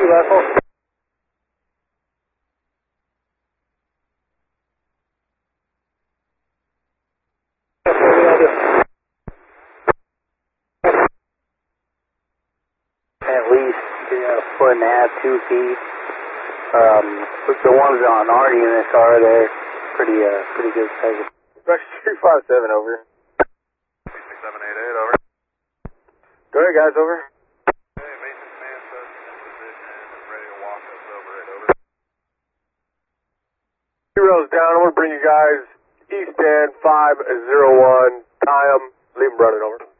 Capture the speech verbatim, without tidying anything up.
two level. At least yeah, a foot and a half, two feet. Um, but the ones on our units are they're pretty uh pretty good size. Structure two five seven over. six seven eight eight over. Go ahead, guys, over. Hey, maintenance man says in position and ready to walk us over it, over. Heroes down, I'm going to bring you guys east end five zero one. Tie 'em, leave them running over.